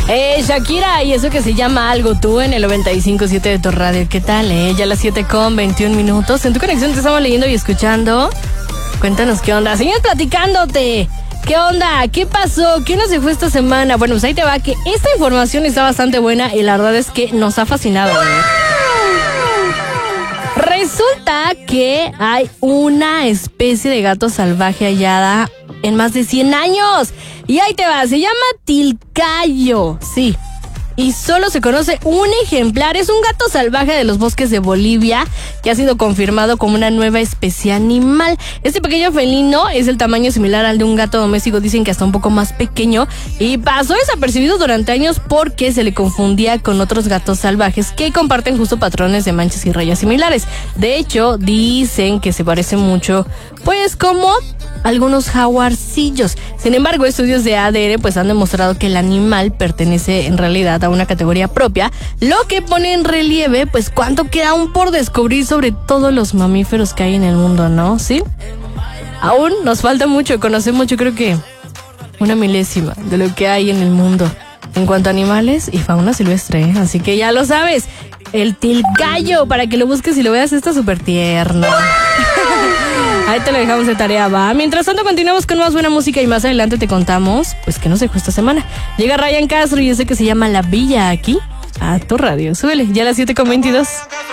Shakira, y eso que se llama Algo Tú en el 95.7 de tu radio. ¿Qué tal, Ya las 7:21. En tu conexión te estamos leyendo y escuchando. Cuéntanos qué onda. Seguimos platicándote. ¿Qué onda? ¿Qué pasó? ¿Qué no se fue esta semana? Bueno, pues ahí te va, que esta información está bastante buena y la verdad es que nos ha fascinado. Resulta que hay una especie de gato salvaje hallada en más de 100 años. Y ahí te va, se llama tilcayo, sí. Y solo se conoce un ejemplar. Es un gato salvaje de los bosques de Bolivia que ha sido confirmado como una nueva especie animal. Este pequeño felino es el tamaño similar al de un gato doméstico, dicen que hasta un poco más pequeño, y pasó desapercibido durante años porque se le confundía con otros gatos salvajes que comparten justo patrones de manchas y rayas similares. De hecho, dicen que se parece mucho, pues, como algunos jaguarcillos. Sin embargo, estudios de ADN pues han demostrado que el animal pertenece en realidad a una categoría propia, lo que pone en relieve pues cuánto queda aún por descubrir sobre todos los mamíferos que hay en el mundo, ¿no? ¿Sí? Aún nos falta mucho, conocemos yo creo que una milésima de lo que hay en el mundo en cuanto a animales y fauna silvestre, ¿eh? Así que ya lo sabes, el tilcayo, para que lo busques y lo veas, está súper tierno. Ahí te lo dejamos de tarea, va. Mientras tanto, continuamos con más buena música y más adelante te contamos, pues, qué nos dejó esta semana. Llega Ryan Castro y ese que se llama La Villa aquí a tu radio. Súbele, ya a las 7:22.